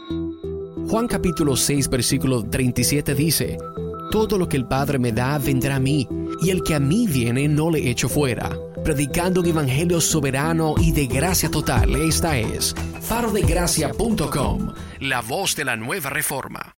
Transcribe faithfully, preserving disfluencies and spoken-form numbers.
Juan capítulo seis versículo treinta y siete dice: todo lo que el Padre me da vendrá a mí, y el que a mí viene no le echo fuera. Predicando un evangelio soberano y de gracia total, esta es faro de gracia punto com, la voz de la nueva reforma.